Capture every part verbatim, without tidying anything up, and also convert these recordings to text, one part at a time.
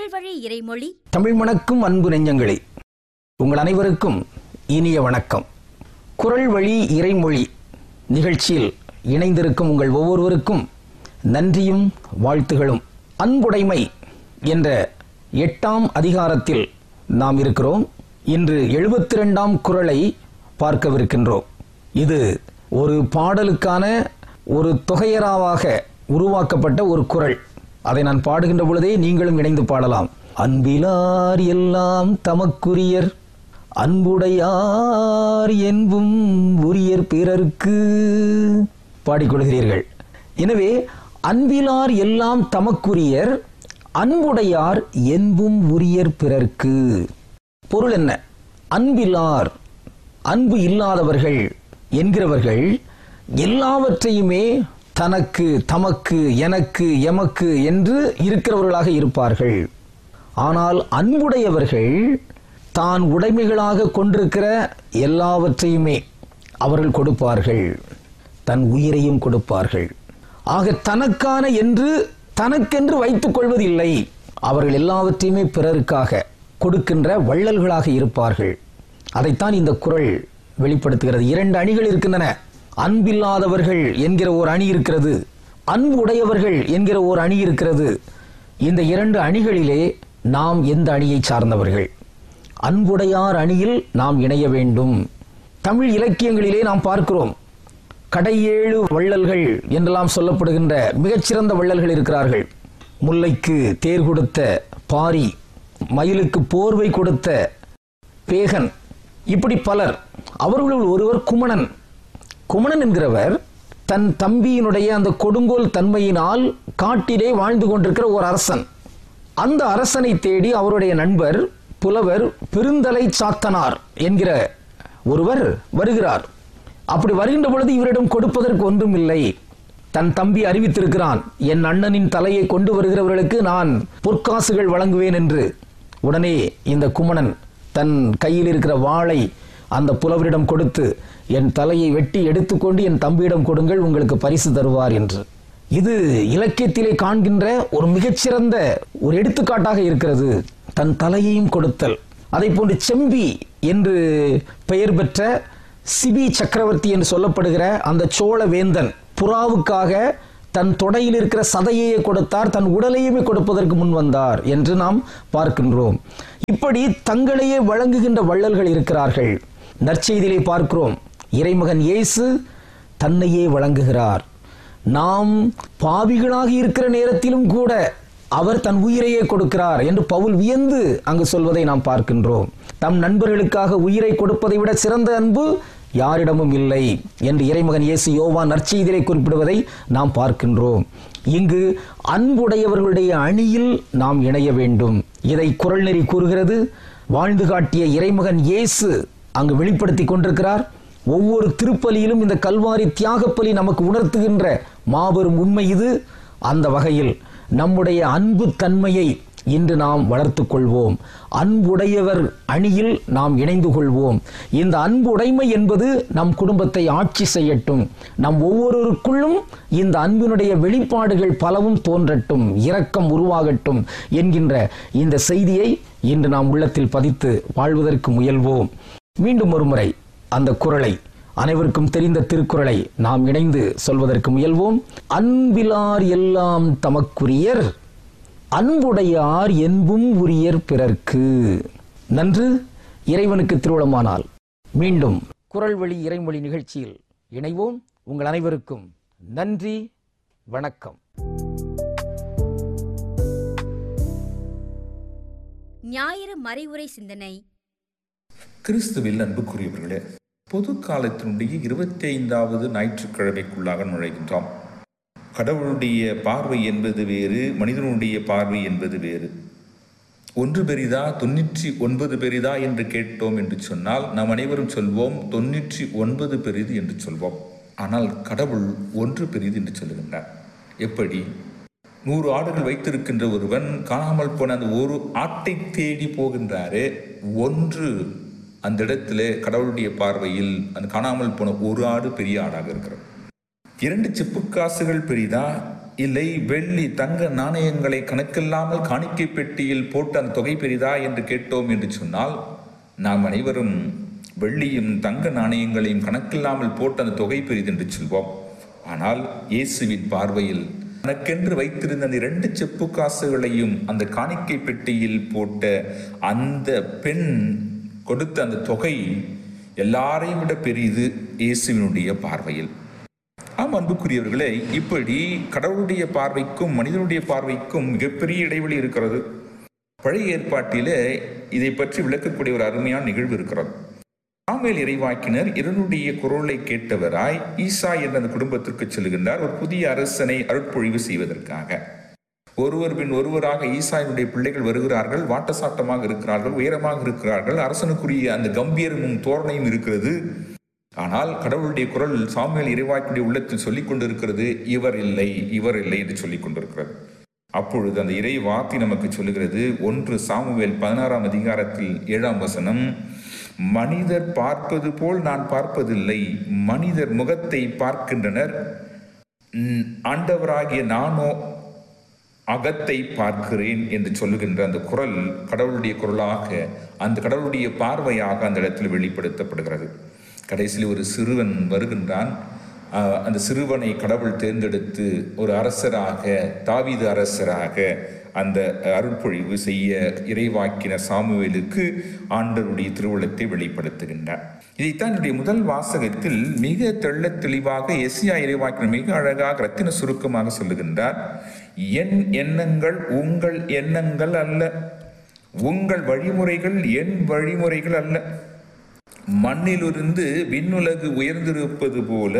குரல் வழி இறைமொழி. தமிழ் மணக்கும் அன்பு நெஞ்சங்களே, உங்கள் அனைவருக்கும் இனிய வணக்கம். குரல் வழி இறைமொழி நிகழ்ச்சியில் இணைந்திருக்கும் உங்கள் ஒவ்வொருவருக்கும் நன்றியும் வாழ்த்துகளும். அன்புடைமை என்ற எட்டாம் அதிகாரத்தில் நாம் இருக்கிறோம். இன்று எழுபத்தி இரண்டாம் குறளை பார்க்கவிருக்கின்றோம். இது ஒரு பாடலுக்கான ஒரு தொகையராவாக உருவாக்கப்பட்ட ஒரு குறள். அதை நான் பாடுகின்ற பொழுதே நீங்களும் இணைந்து பாடலாம். அன்பிலார் எல்லாம் தமக்குரியர், அன்புடையார் என்பும் உரியர் பிறர்க்கு பாடிக்கொள்கிறீர்கள். எனவே அன்பிலார் எல்லாம் தமக்குரியர், அன்புடையார் என்பும் உரியர் பிறர்க்கு. பொருள் என்ன? அன்பிலார், அன்பு இல்லாதவர்கள் என்கிறவர்கள் எல்லாவற்றையுமே தனக்கு, தமக்கு, எனக்கு, எமக்கு என்று இருக்கிறவர்களாக இருப்பார்கள். ஆனால் அன்புடையவர்கள் தான் உடைமைகளாக கொண்டிருக்கிற எல்லாவற்றையுமே அவர்கள் கொடுப்பார்கள், தன் உயிரையும் கொடுப்பார்கள். ஆக தனக்கான என்று தனக்கென்று வைத்துக் கொள்வதில்லை. அவர்கள் எல்லாவற்றையுமே பிறருக்காக கொடுக்கின்ற வள்ளல்களாக இருப்பார்கள். அதைத்தான் இந்த குறள் வெளிப்படுத்துகிறது. இரண்டு அணிகள் இருக்கின்றன. அன்பில்லாதவர்கள் என்கிற ஒரு அணி இருக்கிறது, அன்பு உடையவர்கள் என்கிற ஒரு அணி இருக்கிறது. இந்த இரண்டு அணிகளிலே நாம் எந்த அணியை சார்ந்தவர்கள்? அன்புடையார் அணியில் நாம் இணைய வேண்டும். தமிழ் இலக்கியங்களிலே நாம் பார்க்கிறோம், கடையேழு வள்ளல்கள் என்றெல்லாம் சொல்லப்படுகின்ற மிகச்சிறந்த வள்ளல்கள் இருக்கிறார்கள். முல்லைக்கு தேர் கொடுத்த பாரி, மயிலுக்கு போர்வை கொடுத்த பேகன், இப்படி பலர். அவர்களுள் ஒருவர் குமணன். குமணன் என்கிறவர் தன் தம்பியினுடைய அந்த கொடுங்கோல் தன்மையினால் காட்டிலே வாழ்ந்து கொண்டிருக்கிற ஒரு அரசன். அந்த அரசனை தேடி அவருடைய நண்பர் புலவர் பெருந்தலை சாத்தனார் என்கிற ஒருவர் வருகிறார். அப்படி வருகின்ற பொழுது இவரிடம் கொடுப்பதற்கு ஒன்றும் இல்லை. தன் தம்பி அறிவித்திருக்கிறான், என் அண்ணனின் தலையை கொண்டு வருகிறவர்களுக்கு நான் பொற்காசுகள் வழங்குவேன் என்று. உடனே இந்த குமணன் தன் கையில் இருக்கிற வாளை அந்த புலவரிடம் கொடுத்து, என் தலையை வெட்டி எடுத்துக்கொண்டு என் தம்பியிடம் கொடுங்கள், உங்களுக்கு பரிசு தருவார் என்று. இது இலக்கியத்திலே காண்கின்ற ஒரு மிகச்சிறந்த ஒரு எடுத்துக்காட்டாக இருக்கிறது. தன் தலையையும் கொடுத்தல். அதை போன்று செம்பி என்று பெயர் பெற்ற சிபி சக்கரவர்த்தி என்று சொல்லப்படுகிற அந்த சோழ வேந்தன் புறாவுக்காக தன் தொடையில் இருக்கிற சதையையே கொடுத்தார், தன் உடலையுமே கொடுப்பதற்கு முன் வந்தார் என்று நாம் பார்க்கின்றோம். இப்படி தங்களையே வழங்குகின்ற வள்ளல்கள் இருக்கிறார்கள். நற்செய்தியிலே பார்க்கிறோம், இறைமகன் இயேசு தன்னையே வழங்குகிறார். நாம் பாவிகளாக இருக்கிற நேரத்திலும் கூட அவர் தன் உயிரையே கொடுக்கிறார் என்று பவுல் வியந்து அங்கு சொல்வதை நாம் பார்க்கின்றோம். தம் நண்பர்களுக்காக உயிரை கொடுப்பதை விட சிறந்த அன்பு யாரிடமும் இல்லை என்று இறைமகன் இயேசு யோவான் நற்செய்தியிலே குறிப்பிடுவதை நாம் பார்க்கின்றோம். இங்கு அன்புடையவர்களுடைய அணியில் நாம் இணைய வேண்டும். இதை குறள் நெறி கூறுகிறது. வாழ்ந்து காட்டிய இறைமகன் இயேசு அங்கு வெளிப்படுத்தி கொண்டிருக்கிறார். ஒவ்வொரு திருப்பலியிலும் இந்த கல்வாரி தியாகப்பலி நமக்கு உணர்த்துகின்ற மாபெரும் உண்மை இது. அந்த வகையில் நம்முடைய அன்பு தன்மையை இன்று நாம் வளர்த்துக் கொள்வோம். அன்புடையவர் அணியில் நாம் இணைந்து கொள்வோம். இந்த அன்புடைமை என்பது நம் குடும்பத்தை ஆட்சி செய்யட்டும். நம் ஒவ்வொருவருக்குள்ளும் இந்த அன்பினுடைய வெளிப்பாடுகள் பலவும் தோன்றட்டும், இரக்கம் உருவாகட்டும் என்கின்ற இந்த செய்தியை இன்று நாம் உள்ளத்தில் பதித்து வாழ்வதற்கு முயல்வோம். மீண்டும் ஒரு முறை அந்த குறளை, அனைவருக்கும் தெரிந்த திருக்குறளை நாம் இணைந்து சொல்வதற்கு முயல்வோம். அன்பிலார் எல்லாம் தமக்குரியர், அன்புடையார் என்பும் உரியர் பிறர்க்கு. நன்று. இறைவனுக்கு திருவுளமானால் மீண்டும் குறள் வழி இறைமொழி நிகழ்ச்சியில் இணைவோம். உங்கள் அனைவருக்கும் நன்றி, வணக்கம். ஞாயிறு மறைவுரை சிந்தனை. கிறிஸ்துவில் அன்புக்குரியவர்களே, பொது காலத்தினுடைய இருபத்தி ஐந்தாவது ஞாயிற்றுக்கிழமைக்குள்ளாக நுழைகின்றோம். கடவுளுடைய பார்வை என்பது வேறு, மனிதனுடைய பார்வை என்பது வேறு. ஒன்று பெரிதா தொன்னூற்றி ஒன்பது பெரிதா என்று கேட்டோம் என்று சொன்னால் நாம் அனைவரும் சொல்வோம் தொன்னூற்றி ஒன்பது பெரிது என்று சொல்வோம். ஆனால் கடவுள் ஒன்று பெரிது என்று சொல்லுகின்றார். எப்படி? நூறு ஆடுகள் வைத்திருக்கின்ற ஒருவன் காணாமல் போன அந்த ஒரு ஆட்டை தேடி போகின்றாரே, ஒன்று அந்த இடத்துல கடவுளுடைய பார்வையில் அந்த காணாமல் போன ஒரு ஆடு பெரிய ஆடாக இருக்கிறது. இரண்டு செப்பு காசுகள் பெரிதா, இல்லை வெள்ளி தங்க நாணயங்களை கணக்கில்லாமல் காணிக்கை பெட்டியில் போட்டு அந்த தொகை பெரிதா என்று கேட்டோம் என்று சொன்னால், நாம் அனைவரும் வெள்ளியும் தங்க நாணயங்களையும் கணக்கில்லாமல் போட்டு அந்த தொகை பெரிது என்று சொல்வோம். ஆனால் இயேசுவின் பார்வையில் தனக்கென்று வைத்திருந்த அந்த இரண்டு செப்பு காசுகளையும் அந்த காணிக்கை பெட்டியில் போட்ட அந்த பெண் கொடுத்த அந்த தொகை எல்லாரையும் விட பெரிது இயேசுவினுடைய பார்வையில். ஆம் அன்புக்குரியவர்களே, இப்படி கடவுளுடைய பார்வைக்கும் மனிதனுடைய பார்வைக்கும் மிகப்பெரிய இடைவெளி இருக்கிறது. பழைய ஏற்பாட்டிலே இதை பற்றி விளக்கக்கூடிய ஒரு அருமையான நிகழ்வு இருக்கிறது. சாமுவேல் இறைவாக்கினர் இருனுடைய குரலை கேட்டவராய் ஈசா என்ற அந்த குடும்பத்திற்கு செல்கின்றார், ஒரு புதிய அரசனை அருட்பொழிவு செய்வதற்காக. ஒருவர் பின் ஒருவராக ஈசாயினுடைய பிள்ளைகள் வருகிறார்கள். வாட்டசாட்டமாக இருக்கிறார்கள், உயரமாக இருக்கிறார்கள், அரசனுக்குரிய அந்த கம்பீரமும் தோரணையும் இருக்கிறது. ஆனால் கடவுளுடைய குரல் சாமுவேல் இறைவாக்கினுடைய உள்ளத்தில் சொல்லிக் கொண்டிருக்கிறது, இவர் இல்லை, இவர் இல்லை என்று சொல்லிக் கொண்டிருக்கிறது. அப்பொழுது அந்த இறை வார்த்தை நமக்கு சொல்லுகிறது, ஒன்று சாமுவேல் பதினாறாம் அதிகாரத்தில் ஏழாம் வசனம், மனிதர் பார்ப்பது போல் நான் பார்ப்பதில்லை, மனிதர் முகத்தை பார்க்கின்றனர், ஆண்டவராகிய நானோ அகத்தை பார்க்கிறேன் என்று சொல்லுகின்ற அந்த குரல் கடவுளுடைய குரலாக, அந்த கடவுளுடைய பார்வையாக அந்த இடத்தில் வெளிப்படுத்தப்படுகிறது. கடைசியில் ஒரு சிறுவன் வருகின்றான். அந்த சிறுவனை கடவுள் தேர்ந்தெடுத்து ஒரு அரசராக, தாவீது அரசராக அந்த அருட்பொழிவு செய்ய இறைவாக்கினர் சாமுவேலுக்கு ஆண்டவருடைய திருவுளத்தை வெளிப்படுத்துகின்றார். இதைத்தான் என்னுடைய முதல் வாசகத்தில் மிக தெள்ள தெளிவாக எஸ்ஐயா இறைவாக்கினர் மிக அழகாக ரத்தின சுருக்கமாக சொல்லுகின்றார். என் எண்ணங்கள் உங்கள் எண்ணங்கள் அல்ல, உங்கள் வழிமுறைகள் என் வழிமுறைகள் அல்ல. மண்ணிலிருந்து விண்ணுலகு உயர்ந்திருப்பது போல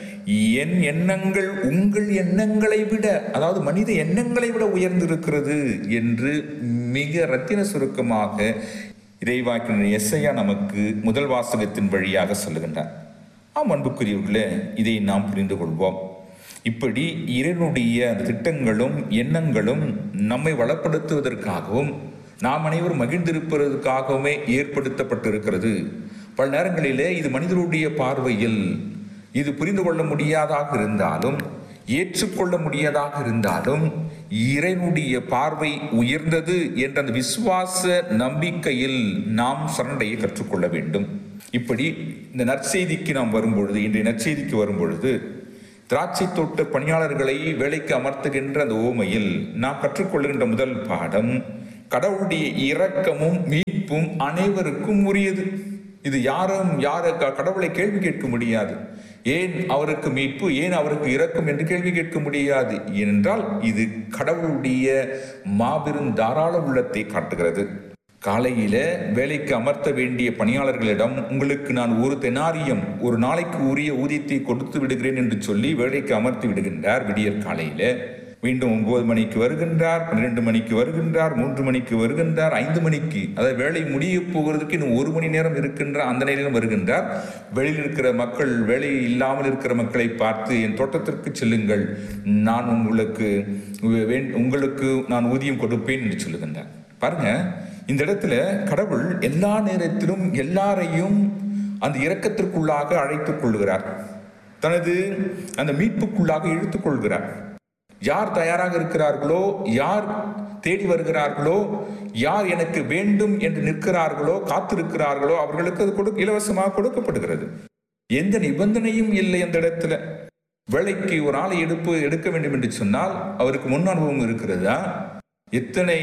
என் எண்ணங்கள் உங்கள் எண்ணங்களை விட, அதாவது மனித எண்ணங்களை விட உயர்ந்திருக்கிறது என்று மிக ரத்தின சுருக்கமாக இறைவாக்கினர் எஸ்ஐயா நமக்கு முதல் வாசகத்தின் வழியாக சொல்லுகின்றார். ஆம் அன்புக்குரியவர்களே, இதை நாம் புரிந்து கொள்வோம். இப்படி இறைவனுடைய அந்த திட்டங்களும் எண்ணங்களும் நம்மை வளப்படுத்துவதற்காகவும் நாம் அனைவரும் மகிழ்ந்திருப்பதற்காகவுமே ஏற்படுத்தப்பட்டிருக்கிறது. பல நேரங்களிலே இது மனிதனுடைய பார்வையில் இது புரிந்து கொள்ள முடியாதாக இருந்தாலும், ஏற்றுக்கொள்ள முடியாதாக இருந்தாலும், இறைவனுடைய பார்வை உயர்ந்தது என்ற அந்த விசுவாச நம்பிக்கையில் நாம் சரண்டையை கற்றுக்கொள்ள வேண்டும். இப்படி இந்த நற்செய்திக்கு நாம் வரும்பொழுது, இன்றைய நற்செய்திக்கு வரும்பொழுது, திராட்சை தோட்ட பணியாளர்களை வேலைக்கு அமர்த்துகின்ற அந்த ஓமையில் நாம் கற்றுக்கொள்கின்ற முதல் பாடம், கடவுளுடைய இரக்கமும் மீட்பும் அனைவருக்கும் உரியது. இது யாரும் யார கடவுளை கேள்வி கேட்க முடியாது. ஏன் அவருக்கு மீட்பு, ஏன் அவருக்கு இரக்கம் என்று கேள்வி கேட்க முடியாது. ஏனென்றால் இது கடவுளுடைய மாபெரும் தாராள உள்ளத்தை காட்டுகிறது. காலையில வேலைக்கு அமர்த்த வேண்டிய பணியாளர்களிடம் உங்களுக்கு நான் ஒரு தெனாரியம், ஒரு நாளைக்கு உரிய ஊதியத்தை கொடுத்து விடுகிறேன் என்று சொல்லி வேலைக்கு அமர்த்தி விடுகின்றார். விடியற் காலையில மீண்டும் ஒன்பது மணிக்கு வருகின்றார், பன்னிரெண்டு மணிக்கு வருகின்றார், மூன்று மணிக்கு வருகின்றார், ஐந்து மணிக்கு, அதாவது வேலை முடிய போகிறதுக்கு இன்னும் ஒரு மணி நேரம் இருக்கின்ற அந்த நேரம் வருகின்றார். வெளியில் இருக்கிற மக்கள், வேலை இல்லாமல் இருக்கிற மக்களை பார்த்து, என் தோட்டத்திற்கு செல்லுங்கள், நான் உங்களுக்கு உங்களுக்கு நான் ஊதியம் கொடுப்பேன் என்று சொல்லுகின்றார். பாருங்க, இந்த இடத்துல கடவுள் எல்லா நேரத்திலும் எல்லாரையும் அந்த இரக்கத்திற்குள்ளாக அழைத்துக் கொள்கிறார், தனது அந்த மீட்புக்குள்ளாக இழுத்துக் கொள்கிறார். யார் தயாராக இருக்கிறார்களோ, யார் தேடி வருகிறார்களோ, யார் எனக்கு வேண்டும் என்று நிற்கிறார்களோ, காத்திருக்கிறார்களோ, அவர்களுக்கு அது கொடு இலவசமாக கொடுக்கப்படுகிறது. எந்த நிபந்தனையும் இல்லை அந்த இடத்துல. வேலைக்கு ஒரு ஆளை எடுப்பு எடுக்க வேண்டும் என்று சொன்னால் அவருக்கு முன் அனுபவம் இருக்கிறதா, எத்தனை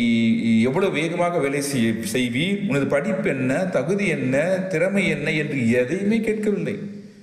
எவ்வளவு வேகமாக வேலை செய்ய செய்வீர், உனது படிப்பு என்ன, தகுதி என்ன, திறமை என்ன என்று எதையுமே கேட்கவில்லை.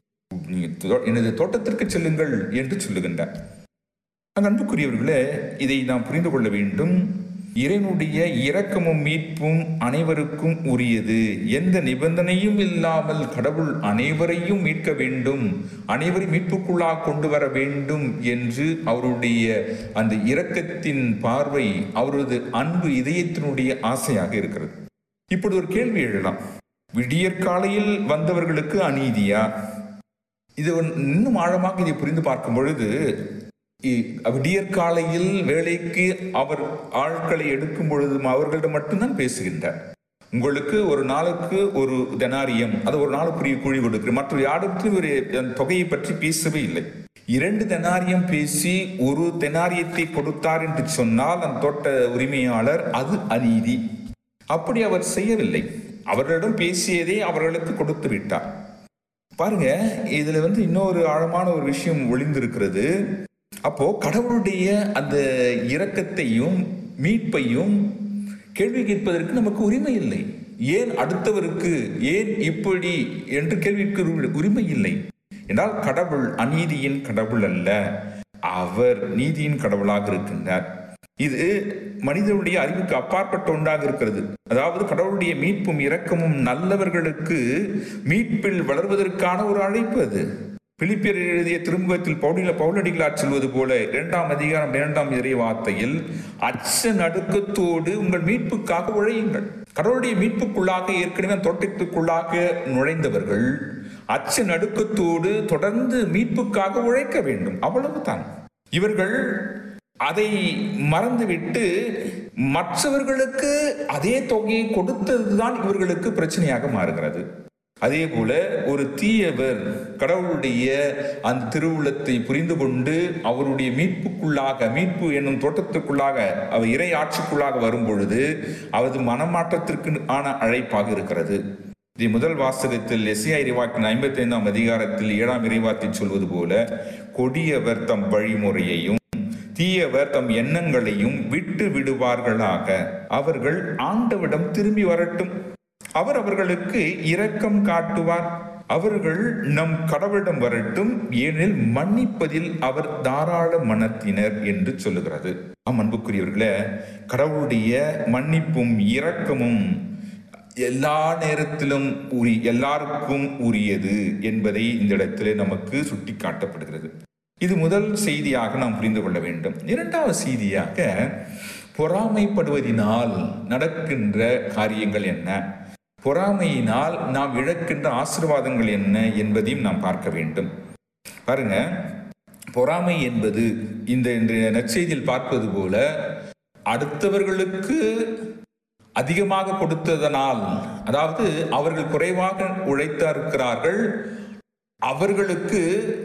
எனது தோட்டத்திற்கு செல்லுங்கள் என்று சொல்லுகின்றார். அன்புக்குரியவர்களே, இதை நாம் புரிந்து கொள்ள வேண்டும். இறைவனுடைய இரக்கமும் மீட்பும் அனைவருக்கும் உரியது. எந்த நிபந்தனையும் இல்லாமல் கடவுள் அனைவரையும் மீட்க வேண்டும், அனைவரையும் மீட்புக்குள்ளாக கொண்டு வர வேண்டும் என்று அவருடைய அந்த இரக்கத்தின் பார்வை, அவரது அன்பு இதயத்தினுடைய ஆசையாக இருக்கிறது. இப்படி ஒரு கேள்வி எழலாம், விடியற்காலையில் வந்தவர்களுக்கு அநீதியா? இது இன்னும் ஆழமாக இதை புரிந்து பார்க்கும் பொழுது, விடியற்காலையில் வேலைக்கு அவர் ஆட்களை எடுக்கும் பொழுதும் அவர்களிடம் மட்டும்தான் பேசுகின்றார். உங்களுக்கு ஒரு நாளுக்கு ஒரு தெனாரியம், அது ஒரு நாளுக்குரிய கூலி கொடுக்கிறேன், மற்ற யாருக்கும் ஒரு தொகையை பற்றி பேசவே இல்லை. இரண்டு தெனாரியம் பேசி ஒரு தெனாரியத்தை கொடுத்தார் என்று சொன்னால் அந்த தோட்ட உரிமையாளர் அது அநீதி. அப்படி அவர் செய்யவில்லை. அவர்களிடம் பேசியதை அவர்களுக்கு கொடுத்து விட்டார். பாருங்க, இதுல வந்து இன்னொரு ஆழமான ஒரு விஷயம் ஒளிந்திருக்கிறது. அப்போ கடவுளுடைய அந்த இரக்கத்தையும் மீட்பையும் கேள்வி கேட்பதற்கு நமக்கு உரிமை இல்லை. ஏன் அடுத்தவருக்கு ஏன் இப்படி என்று கேள்விக்கு உரிமை இல்லை என்றால், கடவுள் அநீதியின் கடவுள் அல்ல, அவர் நீதியின் கடவுளாக இருக்கின்றார். இது மனிதனுடைய அறிவுக்கு அப்பாற்பட்ட ஒன்றாக இருக்கிறது. அதாவது கடவுளுடைய மீட்பும் இரக்கமும் நல்லவர்களுக்கு மீட்பில் வளர்வதற்கான ஒரு அழைப்பு. அது பிலிப்பியர் எழுதிய திருமுகத்தில் பவுல பவுலடிகளார் சொல்வது போல இரண்டாம் அதிகாரம் இரண்டாம் இறை வார்த்தையில், அச்ச நடுக்கத்தோடு உங்கள் மீட்புக்காக உழையுங்கள். கடவுளுடைய மீட்புக்குள்ளாக ஏற்கனவே தோட்டத்துக்குள்ளாக நுழைந்தவர்கள் அச்ச நடுக்கத்தோடு தொடர்ந்து மீட்புக்காக உழைக்க வேண்டும். அவ்வளவுதான். இவர்கள் அதை மறந்துவிட்டு மற்றவர்களுக்கு அதே தொகையை கொடுத்ததுதான் இவர்களுக்கு பிரச்சனையாக மாறுகிறது. அதே போல ஒரு தீயவர் கடவுளுடைய அந்த திருவுளத்தை புரிந்து கொண்டு அவருடைய மீட்புக்குள்ளாக மீட்பு என்னும் தோட்டத்துக்குள்ளாக அவர் இறை ஆட்சிக்குள்ளாக வரும் பொழுது அவரது மனமாற்றத்திற்கு ஆன அழைப்பாக இருக்கிறது. இது முதல் வாசகத்தில் எஸ்ஐயா இறைவாக்கின் ஐம்பத்தி ஐந்தாம் அதிகாரத்தில் ஏழாம் இறைவார்த்தை சொல்வது போல, கொடியவர் தம் வழிமுறையையும் தீயவர் தம் எண்ணங்களையும் விட்டு விடுவார்களாக, அவர்கள் ஆண்டவிடம் திரும்பி வரட்டும், அவர் அவர்களுக்கு இரக்கம் காட்டுவார், அவர்கள் நம் கடவுளிடம் வரட்டும், ஏனெனில் மன்னிப்பதில் அவர் தாராள மனத்தினர் என்று சொல்லுகிறது. ஆம் அன்புக்குரியவர்களே, கடவுளுடைய மன்னிப்பும் இரக்கமும் எல்லா நேரத்திலும் உரி எல்லாருக்கும் உரியது என்பதை இந்த இடத்திலே நமக்கு சுட்டி காட்டப்படுகிறது. இது முதல் செய்தியாக நாம் புரிந்து கொள்ள வேண்டும். இரண்டாவது செய்தியாக, பொறாமைப்படுவதினால் நடக்கின்ற காரியங்கள் என்ன, பொறாமையினால் நாம் இழக்கின்ற ஆசீர்வாதங்கள் என்ன என்பதையும் நாம் பார்க்க வேண்டும். பாருங்க, பொறாமை என்பது இந்த இன்றைய நற்செய்தியில் பார்ப்பது போல அடுத்தவர்களுக்கு அதிகமாக கொடுத்ததனால், அதாவது அவர்கள் குறைவாக உழைத்திருக்கிறார்கள், அவர்களுக்கு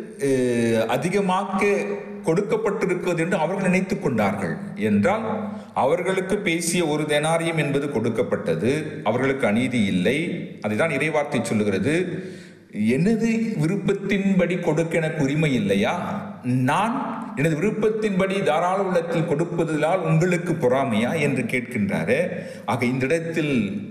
அதிகமாக கொடுக்கப்பட்டிருக்கிறது என்று அவர்கள் நினைத்துக் கொண்டார்கள் என்றால், அவர்களுக்கு பேசிய ஒரு தெனாரியம் என்பது கொடுக்கப்பட்டது, அவர்களுக்கு அநீதி இல்லை. அதைதான் இறைவார்த்தை சொல்லுகிறது. எனது விருப்பத்தின்படி கொடுக்க எனக்கு உரிமை இல்லையா? நான் எனது விருப்பத்தின்படி தாராள உள்ளத்தில் கொடுப்பதால் உங்களுக்கு பொறாமையா என்று கேட்கின்றாரு. ஆக இந்த இடத்தில்